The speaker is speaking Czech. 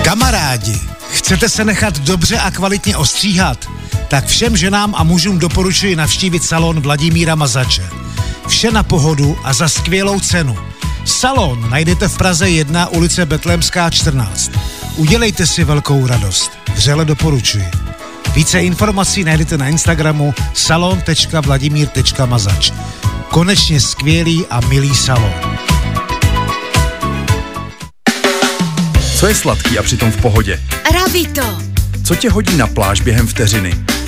Kamarádi, chcete se nechat dobře a kvalitně ostříhat? Tak všem ženám a mužům doporučuji navštívit salon Vladimíra Mazače. Vše na pohodu a za skvělou cenu. Salon najdete v Praze 1, ulice Betlémská 14. Udělejte si velkou radost. Vřele doporučuji. Více informací najdete na Instagramu salon.vladimír.mazač. Konečně skvělý a milý salon. Co je sladký a přitom v pohodě? Ravito. Co tě hodí na pláž během vteřiny?